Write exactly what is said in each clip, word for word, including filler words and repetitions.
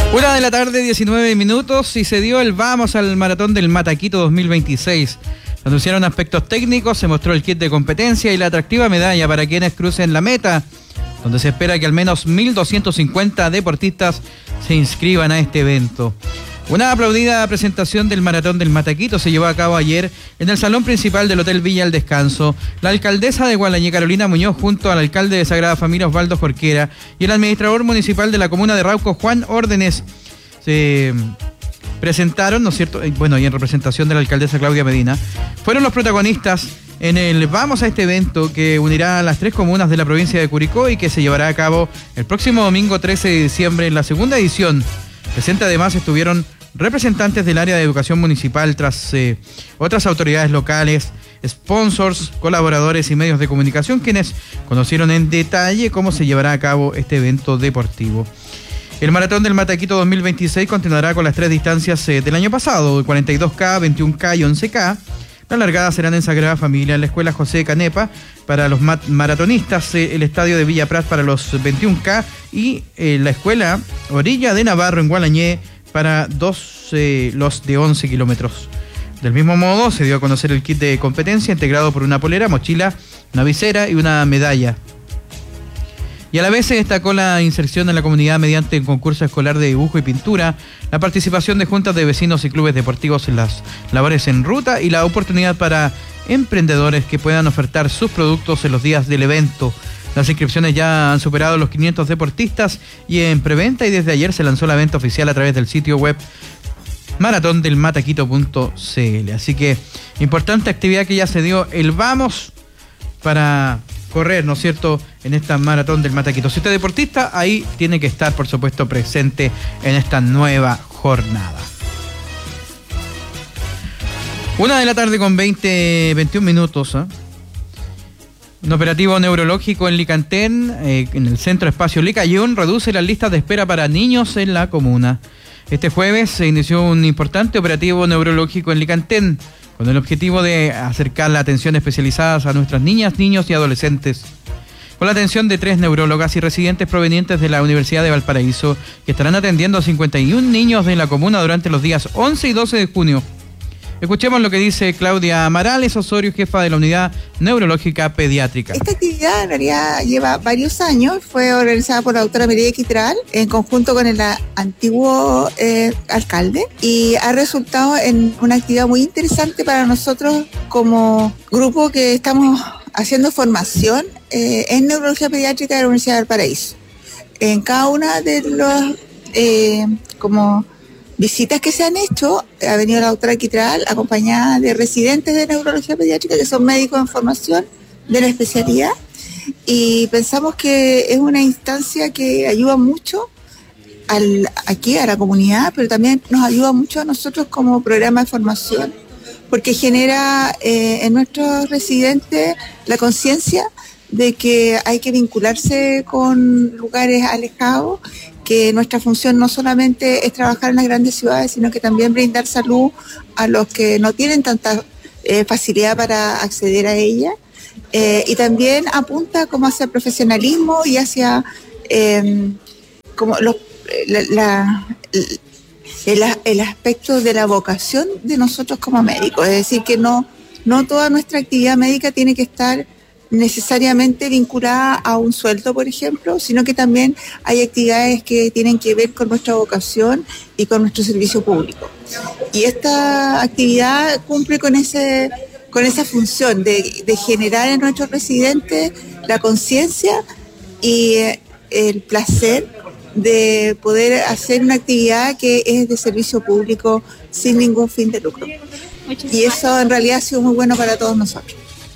Una de la tarde, diecinueve minutos, y se dio el vamos al maratón del Mataquito dos mil veintiséis. Se anunciaron aspectos técnicos, se mostró el kit de competencia y la atractiva medalla para quienes crucen la meta, donde se espera que al menos mil doscientos cincuenta deportistas se inscriban a este evento. Una aplaudida presentación del Maratón del Mataquito se llevó a cabo ayer en el salón principal del Hotel Villa El Descanso. La alcaldesa de Gualañé, Carolina Muñoz, junto al alcalde de Sagrada Familia, Osvaldo Jorquera, y el administrador municipal de la comuna de Rauco, Juan Órdenes, se presentaron, ¿no es cierto? Bueno, y en representación de la alcaldesa Claudia Medina, fueron los protagonistas en el Vamos a este evento que unirá a las tres comunas de la provincia de Curicó y que se llevará a cabo el próximo domingo trece de diciembre en la segunda edición. Presente además estuvieron representantes del área de educación municipal, tras eh, otras autoridades locales, sponsors, colaboradores y medios de comunicación, quienes conocieron en detalle cómo se llevará a cabo este evento deportivo. El Maratón del Mataquito dos mil veintiséis continuará con las tres distancias eh, del año pasado, cuarenta y dos K, veintiún K y once K. Las largadas serán en Sagrada Familia, en la Escuela José Canepa para los mat- maratonistas, eh, el Estadio de Villa Prat para los veintiún K y eh, la Escuela Orilla de Navarro en Gualañé para dos, eh, los de once kilómetros. Del mismo modo, se dio a conocer el kit de competencia integrado por una polera, mochila, una visera y una medalla. Y a la vez se destacó la inserción en la comunidad mediante el concurso escolar de dibujo y pintura, la participación de juntas de vecinos y clubes deportivos en las labores en ruta y la oportunidad para emprendedores que puedan ofertar sus productos en los días del evento. Las inscripciones ya han superado los quinientos deportistas y en preventa, y desde ayer se lanzó la venta oficial a través del sitio web maratón del mataquito punto c l. Así que importante actividad que ya se dio el vamos para correr, ¿no es cierto?, en esta Maratón del Mataquito. Si usted es deportista, ahí tiene que estar, por supuesto, presente en esta nueva jornada. Una de la tarde con veinte, veintiún minutos, ¿eh? Un operativo neurológico en Licantén, eh, en el Centro Espacio Licayún, reduce las listas de espera para niños en la comuna. Este jueves se inició un importante operativo neurológico en Licantén, con el objetivo de acercar la atención especializada a nuestras niñas, niños y adolescentes. Con la atención de tres neurólogas y residentes provenientes de la Universidad de Valparaíso, que estarán atendiendo a cincuenta y un niños de la comuna durante los días once y doce de junio. Escuchemos lo que dice Claudia Marales Osorio, jefa de la Unidad Neurológica Pediátrica. Esta actividad en realidad lleva varios años, fue organizada por la doctora María Quitral en conjunto con el antiguo eh, alcalde, y ha resultado en una actividad muy interesante para nosotros como grupo que estamos haciendo formación eh, en neurología pediátrica de la Universidad de Valparaíso. En cada una de los eh, como visitas que se han hecho, ha venido la doctora Quitral acompañada de residentes de neurología pediátrica que son médicos en formación de la especialidad, y pensamos que es una instancia que ayuda mucho al, aquí a la comunidad, pero también nos ayuda mucho a nosotros como programa de formación, porque genera eh, en nuestros residentes la conciencia de que hay que vincularse con lugares alejados, que nuestra función no solamente es trabajar en las grandes ciudades, sino que también brindar salud a los que no tienen tanta eh, facilidad para acceder a ella, eh, y también apunta como hacia el profesionalismo y hacia eh, como los, la, la, el, el aspecto de la vocación de nosotros como médicos, es decir, que no, no toda nuestra actividad médica tiene que estar necesariamente vinculada a un sueldo, por ejemplo, sino que también hay actividades que tienen que ver con nuestra vocación y con nuestro servicio público. Y esta actividad cumple con ese con esa función de, de generar en nuestros residentes la conciencia y eh, el placer de poder hacer una actividad que es de servicio público sin ningún fin de lucro. Y eso en realidad ha sido muy bueno para todos nosotros.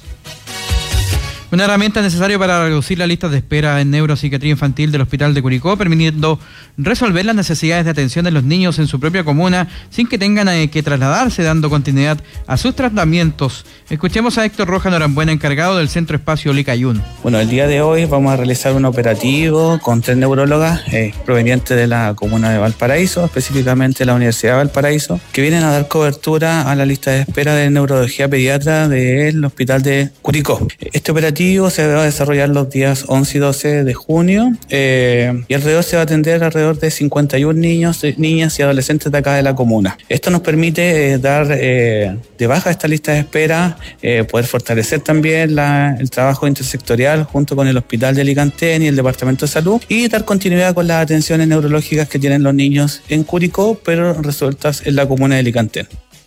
Una herramienta necesaria para reducir las listas de espera en neuropsiquiatría infantil del Hospital de Curicó, permitiendo resolver las necesidades de atención de los niños en su propia comuna sin que tengan que trasladarse, dando continuidad a sus tratamientos. Escuchemos a Héctor Roja Norambuena, encargado del Centro Espacio Licayún. Bueno, el día de hoy vamos a realizar un operativo con tres neurólogas eh, provenientes de la comuna de Valparaíso, específicamente de la Universidad de Valparaíso, que vienen a dar cobertura a la lista de espera de neurología pediatra del Hospital de Curicó. Este operativo operativo se va a desarrollar los días once y doce de junio eh, y alrededor se va a atender alrededor de cincuenta y uno niños, niñas y adolescentes de acá de la comuna. Esto nos permite eh, dar eh, de baja esta lista de espera, eh, poder fortalecer también la, el trabajo intersectorial junto con el Hospital de Alicantén y el Departamento de Salud y dar continuidad con las atenciones neurológicas que tienen los niños en Curicó, pero resueltas en la comuna de Alicantén.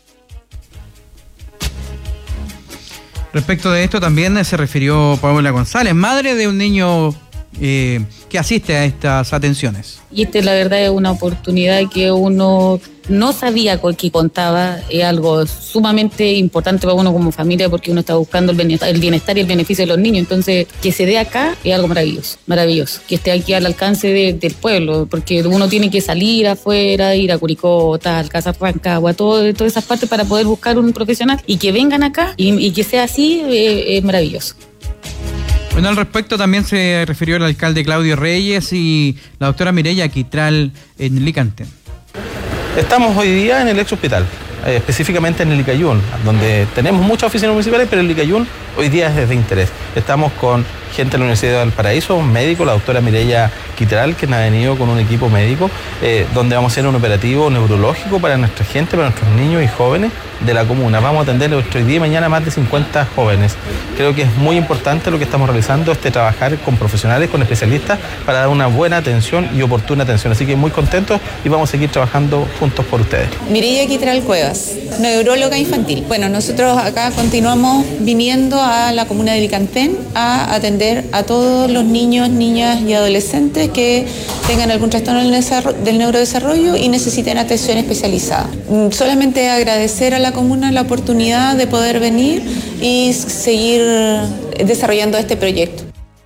Respecto de esto también se refirió Paola González, madre de un niño eh, que asiste a estas atenciones. Y esta, la verdad, es una oportunidad que uno no sabía que contaba. Es algo sumamente importante para uno como familia porque uno está buscando el bienestar, el bienestar y el beneficio de los niños. Entonces, que se dé acá es algo maravilloso, maravilloso. Que esté aquí al alcance de, del pueblo, porque uno tiene que salir afuera, ir a Curicó, tal, Casa Rancagua, todo, todas esas partes para poder buscar un profesional y que vengan acá y, y que sea así, eh, es maravilloso. Bueno, al respecto también se refirió el alcalde Claudio Reyes y la doctora Mireya Quitral en Alicantén. Estamos hoy día en el ex hospital, eh, específicamente en el Licayún, donde tenemos muchas oficinas municipales, pero el Licayún hoy día es de interés. Estamos con gente de la Universidad de Valparaíso, un médico, la doctora Mireya Quitral, que nos ha venido con un equipo médico, eh, donde vamos a hacer un operativo neurológico para nuestra gente, para nuestros niños y jóvenes de la comuna. Vamos a atender hoy día y mañana más de cincuenta jóvenes. Creo que es muy importante lo que estamos realizando, este trabajar con profesionales, con especialistas, para dar una buena atención y oportuna atención. Así que muy contentos y vamos a seguir trabajando juntos por ustedes. Mireya Quitral Cuevas, neuróloga infantil. Bueno, nosotros acá continuamos viniendo a la comuna de Alicantén a atender a todos los niños, niñas y adolescentes que tengan algún trastorno del neurodesarrollo y necesiten atención especializada. Solamente agradecer a la comuna la oportunidad de poder venir y seguir desarrollando este proyecto.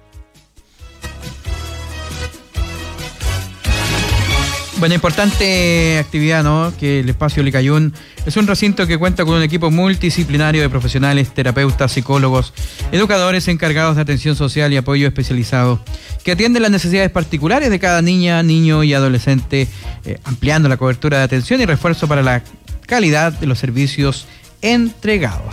Bueno, importante actividad, ¿no? Que el espacio Licayún es un recinto que cuenta con un equipo multidisciplinario de profesionales, terapeutas, psicólogos, educadores encargados de atención social y apoyo especializado, que atienden las necesidades particulares de cada niña, niño y adolescente, eh, ampliando la cobertura de atención y refuerzo para la calidad de los servicios entregados.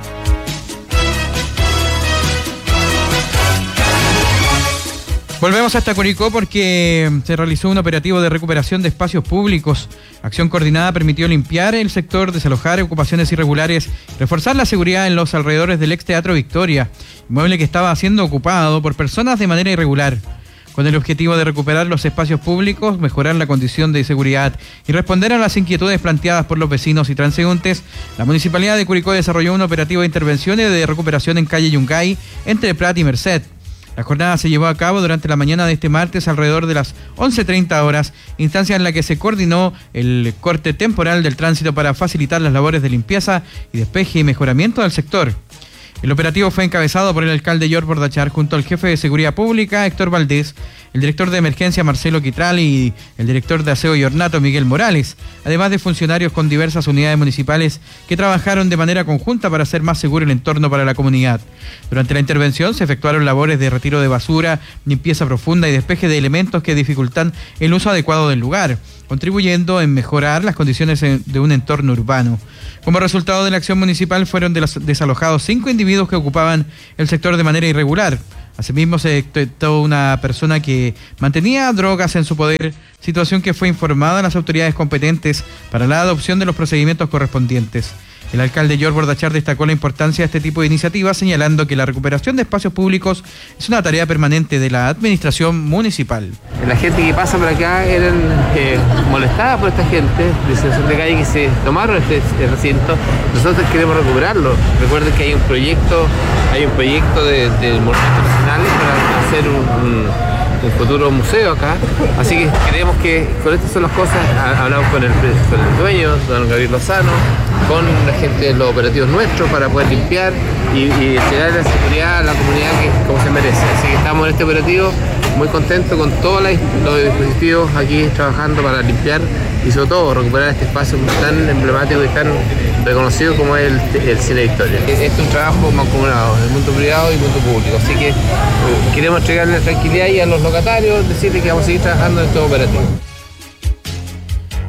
Volvemos hasta Curicó porque se realizó un operativo de recuperación de espacios públicos. Acción coordinada permitió limpiar el sector, desalojar ocupaciones irregulares, reforzar la seguridad en los alrededores del ex Teatro Victoria, inmueble que estaba siendo ocupado por personas de manera irregular. Con el objetivo de recuperar los espacios públicos, mejorar la condición de seguridad y responder a las inquietudes planteadas por los vecinos y transeúntes, la Municipalidad de Curicó desarrolló un operativo de intervención y de recuperación en calle Yungay, entre Prat y Merced. La jornada se llevó a cabo durante la mañana de este martes alrededor de las once treinta horas, instancia en la que se coordinó el corte temporal del tránsito para facilitar las labores de limpieza y despeje y mejoramiento del sector. El operativo fue encabezado por el alcalde George Bordachar junto al jefe de Seguridad Pública, Héctor Valdés, el director de Emergencia, Marcelo Quitral, y el director de Aseo y Ornato, Miguel Morales, además de funcionarios con diversas unidades municipales que trabajaron de manera conjunta para hacer más seguro el entorno para la comunidad. Durante la intervención se efectuaron labores de retiro de basura, limpieza profunda y despeje de elementos que dificultan el uso adecuado del lugar, contribuyendo en mejorar las condiciones de un entorno urbano. Como resultado de la acción municipal fueron desalojados cinco individuos que ocupaban el sector de manera irregular. Asimismo, se detectó una persona que mantenía drogas en su poder, situación que fue informada a las autoridades competentes para la adopción de los procedimientos correspondientes. El alcalde George Bordachar destacó la importancia de este tipo de iniciativas, señalando que la recuperación de espacios públicos es una tarea permanente de la administración municipal. La gente que pasa por acá eran eh, molestada por esta gente de situación de calle que se tomaron este, este recinto. Nosotros queremos recuperarlo. Recuerden que hay un proyecto, hay un proyecto de, de monumentos nacionales para hacer un, un, un futuro museo acá. Así que creemos que con estas son las cosas. Hablamos con el, con el dueño, don Gabriel Lozano, con la gente de los operativos nuestros para poder limpiar y, y llegar la seguridad a la comunidad que como se merece. Así que estamos en este operativo muy contentos con todos los dispositivos aquí trabajando para limpiar y sobre todo recuperar este espacio tan emblemático y tan reconocido como es el, el Cine Victoria. Este es un trabajo mancomunado del mundo privado y mundo público, así que eh, queremos entregarle tranquilidad y a los locatarios, decirles que vamos a seguir trabajando en estos operativos.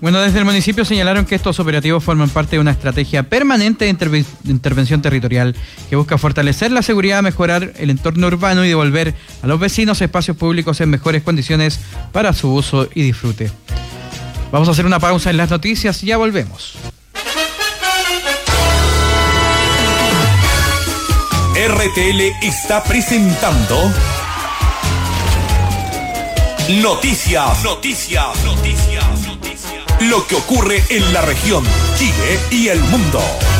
Bueno, desde el municipio señalaron que estos operativos forman parte de una estrategia permanente de interve- de intervención territorial que busca fortalecer la seguridad, mejorar el entorno urbano y devolver a los vecinos espacios públicos en mejores condiciones para su uso y disfrute. Vamos a hacer una pausa en las noticias y ya volvemos. R T L está presentando Noticias, Noticias, Noticias, Noticias. Lo que ocurre en la región, Chile y el mundo.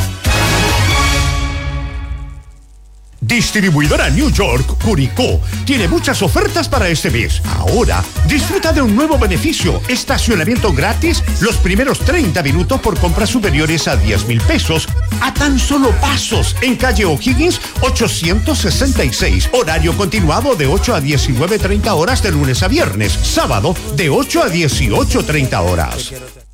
Distribuidora New York, Curicó, tiene muchas ofertas para este mes. Ahora, disfruta de un nuevo beneficio, estacionamiento gratis los primeros treinta minutos por compras superiores a diez mil pesos, a tan solo pasos, en calle O'Higgins ochocientos sesenta y seis. Horario continuado de ocho a diecinueve treinta horas de lunes a viernes, sábado de ocho a dieciocho treinta horas.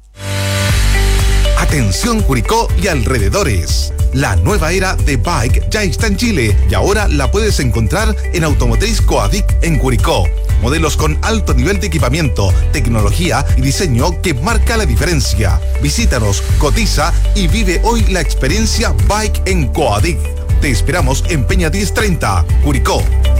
Atención Curicó y alrededores. La nueva era de Bike ya está en Chile y ahora la puedes encontrar en Automotriz Coadic en Curicó. Modelos con alto nivel de equipamiento, tecnología y diseño que marca la diferencia. Visítanos, cotiza y vive hoy la experiencia Bike en Coadic. Te esperamos en Peña diez treinta, Curicó.